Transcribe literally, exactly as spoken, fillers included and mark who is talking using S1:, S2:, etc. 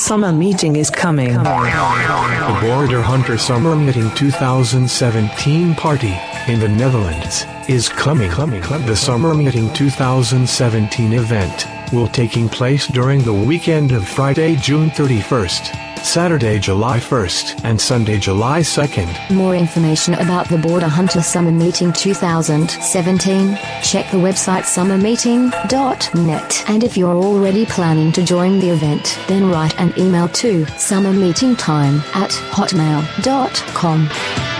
S1: summer meeting is coming.
S2: The Border Hunter Summer Meeting twenty seventeen party in the Netherlands is coming. The Summer Meeting twenty seventeen event will taking place during the weekend of Friday, June thirty-first, Saturday, July first, and Sunday, July second.
S3: More information about the Border Hunter Summer Meeting twenty seventeen, check the website summer meeting dot net. And if you're already planning to join the event, then write an email to summermeetingtime at hotmail dot com.